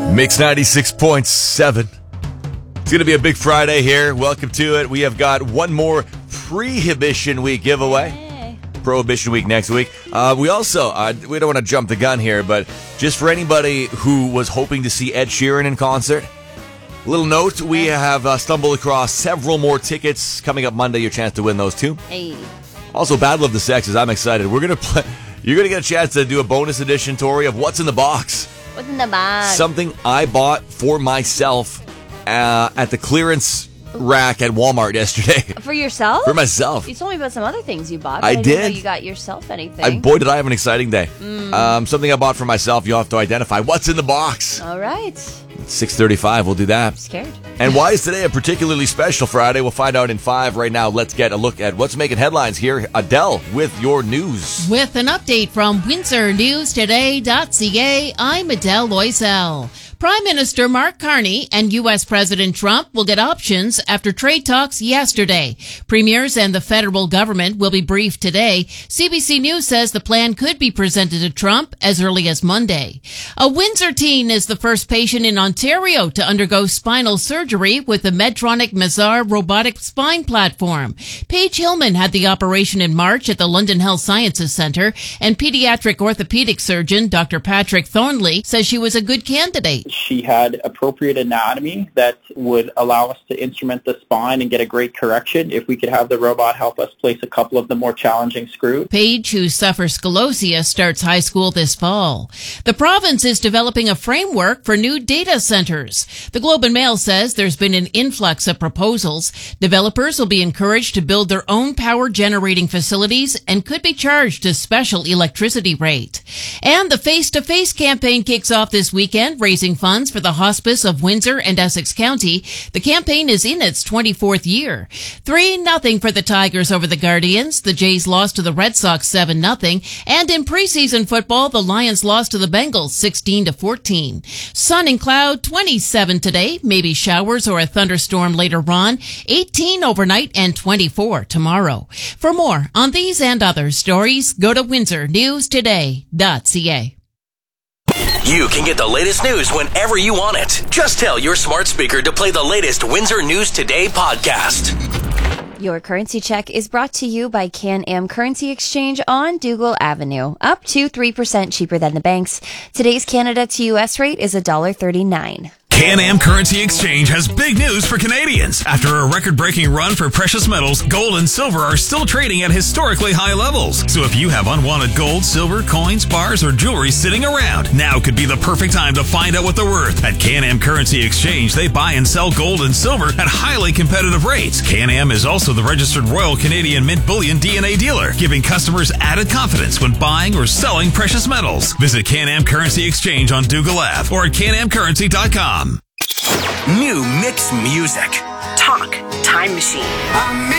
Mix 96.7. It's going to be a big Friday here. Welcome to it. We have got one more Prohibition Week giveaway. Hey. Prohibition Week next week. We also, we don't want to jump the gun here, but just for anybody who was hoping to see Ed Sheeran in concert, little note, we have stumbled across several more tickets coming up Monday. Your chance to win those too. Hey. Also, Bad Love the Sexes. I'm excited. We're going to play. You're going to get a chance to do a bonus edition, Tori, of What's in the Box. What's in the box? Something I bought for myself at the clearance rack at Walmart yesterday. For yourself? For myself. You told me about some other things you bought. But I didn't did. know you got yourself anything. Boy, did I have an exciting day. Something I bought for myself. You'll have to identify what's in the box. All right. 6:35. We'll do that. I'm scared. And why is today a particularly special Friday? We'll find out in 5. Right now, let's get a look at what's making headlines here. Adele with your news. With an update from WindsorNewsToday.ca, I'm Adele Loisel. Prime Minister Mark Carney and U.S. President Trump will get options after trade talks yesterday. Premiers and the federal government will be briefed today. CBC News says the plan could be presented to Trump as early as Monday. A Windsor teen is the first patient in Ontario to undergo spinal surgery with the Medtronic Mazar robotic spine platform. Paige Hillman had the operation in March at the London Health Sciences Centre, and pediatric orthopedic surgeon Dr. Patrick Thornley says she was a good candidate. She had appropriate anatomy that would allow us to instrument the spine and get a great correction if we could have the robot help us place a couple of the more challenging screws. Paige, who suffers scoliosis, starts high school this fall. The province is developing a framework for new data centers. The Globe and Mail says there's been an influx of proposals. Developers will be encouraged to build their own power generating facilities and could be charged a special electricity rate. And the Face-to-Face campaign kicks off this weekend, raising funds for the hospice of Windsor and Essex County. The campaign is in its 24th year. 3-0 for the Tigers over the Guardians. The Jays lost to the Red Sox 7-0. And in preseason football, the Lions lost to the Bengals 16-14. Sun and cloud, 27 today. Maybe showers or a thunderstorm later on. 18 overnight and 24 tomorrow. For more on these and other stories, go to WindsorNewsToday.ca. You can get the latest news whenever you want it. Just tell your smart speaker to play the latest Windsor News Today podcast. Your currency check is brought to you by Can-Am Currency Exchange on Dougal Avenue. Up to 3% cheaper than the banks. Today's Canada to U.S. rate is $1.39. Can-Am Currency Exchange has big news for Canadians. After a record-breaking run for precious metals, gold and silver are still trading at historically high levels. So if you have unwanted gold, silver, coins, bars, or jewelry sitting around, now could be the perfect time to find out what they're worth. At Can-Am Currency Exchange, they buy and sell gold and silver at highly competitive rates. Can-Am is also the registered Royal Canadian Mint Bullion DNA dealer, giving customers added confidence when buying or selling precious metals. Visit Can-Am Currency Exchange on Dougal Ave or at canamcurrency.com. New mix music. Talk Time Machine.